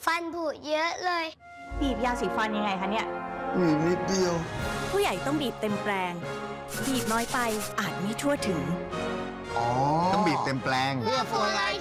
ฟันผุเยอะเลยบีบยาสีฟันยังไงคะเนี่ยบีบนิดเดียวผู้ใหญ่ต้องบีบเต็มแปลงบีบน้อยไปอาจไม่ทั่วถึงอ๋อต้องบีบเต็มแปลงเพื่อฟลูออไรด์